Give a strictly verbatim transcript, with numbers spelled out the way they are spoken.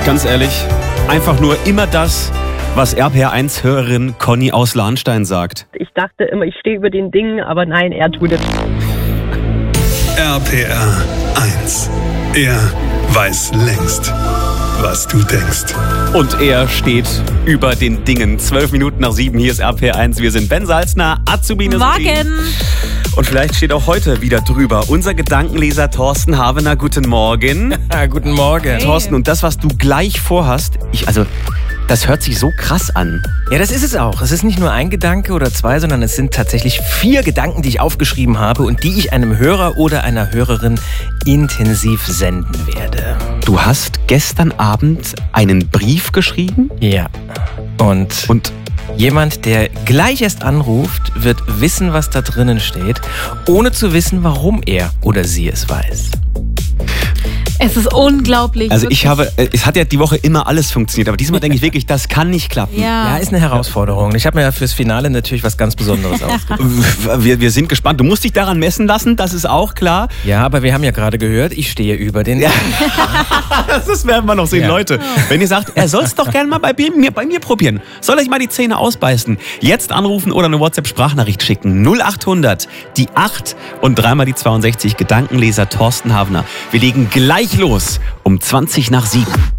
Ganz ehrlich, einfach nur immer das, was R P R eins-Hörerin Conny aus Lahnstein sagt. Ich dachte immer, ich stehe über den Dingen, aber nein, er tut es. R P R eins. Er weiß längst, was du denkst. Und er steht über den Dingen. Zwölf Minuten nach sieben, hier ist R P R eins. Wir sind Ben Salzner, Azubine Morgen. Und vielleicht steht auch heute wieder drüber unser Gedankenleser Thorsten Havener. Guten Morgen. Guten Morgen. Hey. Thorsten, und das, was du gleich vorhast, ich, also, das hört sich so krass an. Ja, das ist es auch. Es ist nicht nur ein Gedanke oder zwei, sondern es sind tatsächlich vier Gedanken, die ich aufgeschrieben habe und die ich einem Hörer oder einer Hörerin intensiv senden werde. Du hast gestern Abend einen Brief geschrieben? Ja. Und, Und jemand, der gleich erst anruft, wird wissen, was da drinnen steht, ohne zu wissen, warum er oder sie es weiß. Es ist unglaublich. also ich wirklich. habe, es hat ja die Woche immer alles funktioniert, aber diesmal denke ich wirklich, das kann nicht klappen. Ja. Ja, ist eine Herausforderung. Ich habe mir ja fürs Finale natürlich was ganz Besonderes ausgedacht. Wir, wir sind gespannt. Du musst dich daran messen lassen, das ist auch klar. Ja, aber wir haben ja gerade gehört, ich stehe über den... Ja. Das werden wir noch sehen, Ja. Leute. Wenn ihr sagt, er soll es doch gerne mal bei mir, bei mir probieren. Soll ich mal die Zähne ausbeißen? Jetzt anrufen oder eine WhatsApp-Sprachnachricht schicken. null achthundert, die acht und dreimal die zweiundsechzig. Gedankenleser Thorsten Havener. Wir legen gleich los um zwanzig nach sieben.